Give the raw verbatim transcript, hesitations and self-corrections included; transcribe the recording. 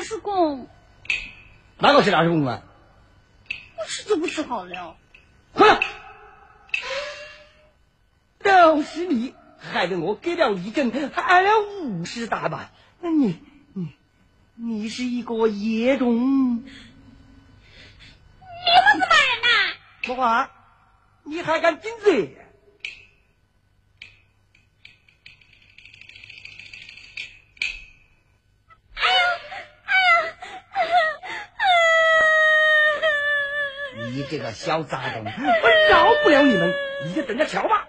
叔公。 哪个是大叔公啊？ 我吃就不吃好了。 快了！都是你害得我给了一整，还挨了五十大板。那你你你是一个野种！ 你我是骂人呐！ 说话，你还敢顶嘴？你这个小杂种，我饶不了你们！你就等着瞧吧！